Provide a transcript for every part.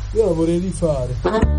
Io la vorrei rifare.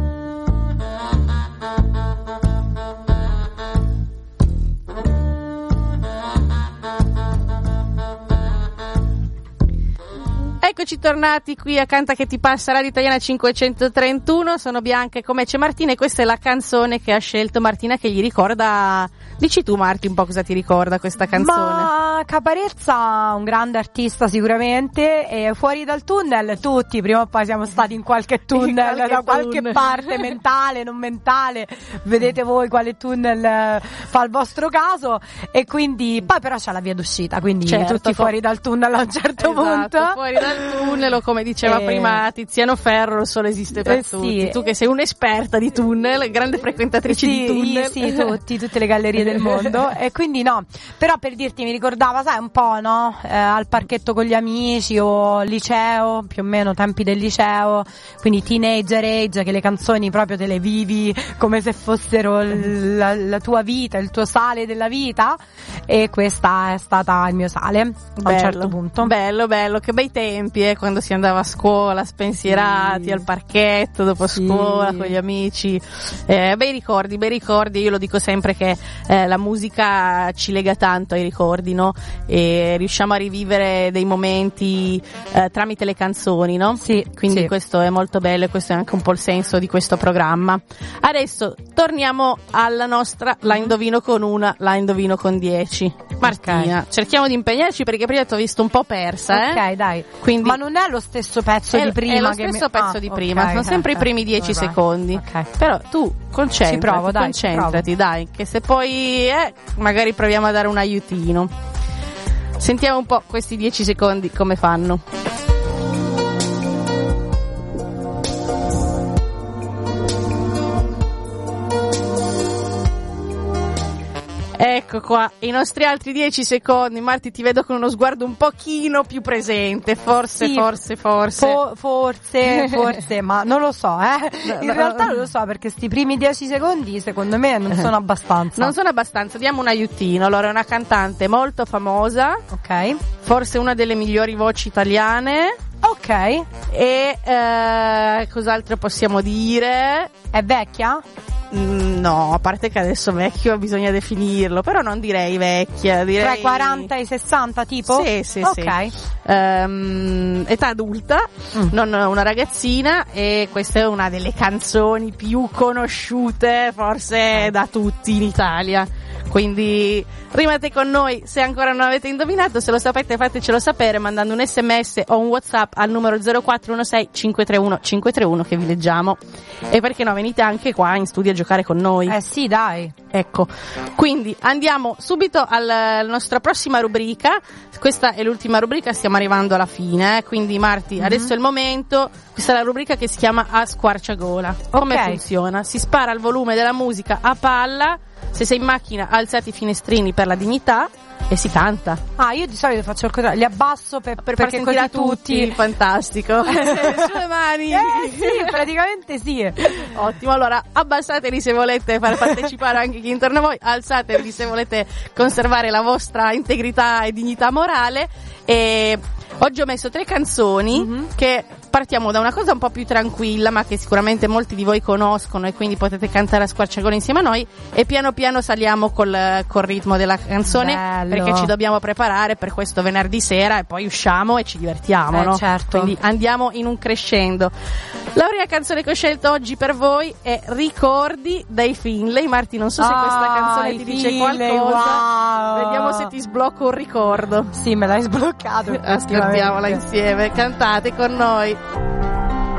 Eccoci tornati qui a Canta che ti passa, Radio Italiana 531. Sono Bianca e come c'è Martina e questa è la canzone che ha scelto Martina, che gli ricorda. Dici tu, Marti, un po' cosa ti ricorda questa canzone? Ma Caparezza, un grande artista sicuramente, e Fuori dal tunnel tutti prima o poi siamo stati in qualche tunnel, da qualche parte, mentale, non mentale, vedete voi quale tunnel fa il vostro caso, e quindi poi però c'è la via d'uscita, quindi certo, tutti fuori dal tunnel a un certo punto. Fuori dal tunnel, o come diceva prima Tiziano Ferro, il sole esiste per tutti. Sì. Tu che sei un'esperta di tunnel, grande frequentatrice di tunnel. Sì, tutte le gallerie del mondo, e quindi no, però per dirti mi ricordava, sai, un po', no, al parchetto con gli amici o liceo, più o meno tempi del liceo, quindi teenager age, che le canzoni proprio te le vivi come se fossero la tua vita, il tuo sale della vita, e questa è stata il mio sale a un certo punto. Bello, che bei tempi, quando si andava a scuola spensierati, al parchetto dopo scuola con gli amici, bei ricordi, io lo dico sempre che la musica ci lega tanto ai ricordi, no? E riusciamo a rivivere dei momenti tramite le canzoni, no? Sì. Quindi questo è molto bello, e questo è anche un po' il senso di questo programma. Adesso torniamo alla nostra La indovino con una, La indovino con 10. Martina, cerchiamo di impegnarci perché prima ti ho visto un po' persa, Ok, dai. Quindi ma non è lo stesso pezzo di prima? È lo stesso pezzo di prima, sono sempre i primi 10 secondi. Però tu concentrati, dai, che se poi magari proviamo a dare un aiutino. Sentiamo un po' questi 10 secondi come fanno. Ecco qua, i nostri altri 10 secondi. Marti, ti vedo con uno sguardo un pochino più presente, forse, ma non lo so, in realtà non lo so, perché sti primi 10 secondi secondo me non sono abbastanza. Non sono abbastanza, diamo un aiutino. Allora, è una cantante molto famosa, ok, forse una delle migliori voci italiane, ok, e cos'altro possiamo dire? È vecchia? No, a parte che adesso vecchio bisogna definirlo, però non direi vecchia, direi tra i 40 e i 60 tipo? Sì, ok. Età adulta, non una ragazzina, e questa è una delle canzoni più conosciute forse da tutti in Italia. Quindi rimanete con noi se ancora non avete indovinato. Se lo sapete, fatecelo sapere mandando un SMS o un WhatsApp al numero 0416 531 531 che vi leggiamo. E perché no, venite anche qua in studio a giocare con noi. Sì, dai. Ecco, quindi andiamo subito alla nostra prossima rubrica. Questa è l'ultima rubrica, stiamo arrivando alla fine, quindi Marti, adesso è il momento. Questa è la rubrica che si chiama A Squarciagola. Come funziona? Si spara il volume della musica a palla. Se sei in macchina, alzati i finestrini per la dignità e si canta. Io di solito faccio il contrario, li abbasso per far sentire a tutti. Fantastico. Sulle mani. Sì, praticamente sì. Ottimo, allora abbassatevi se volete far partecipare anche chi è intorno a voi, alzatevi se volete conservare la vostra integrità e dignità morale. E oggi ho messo 3 canzoni che partiamo da una cosa un po' più tranquilla, ma che sicuramente molti di voi conoscono, e quindi potete cantare a squarciagola insieme a noi, e piano piano saliamo col ritmo della canzone. Bello. Perché ci dobbiamo preparare per questo venerdì sera e poi usciamo e ci divertiamo, no? Certo. Quindi andiamo in un crescendo. La prima canzone che ho scelto oggi per voi è Ricordi dei Finlay. Marti, non so se questa canzone ti dice qualcosa. Wow. Vediamo se ti sblocco un ricordo. Sì, me l'hai sbloccato. Ascoltiamola insieme, cantate con noi.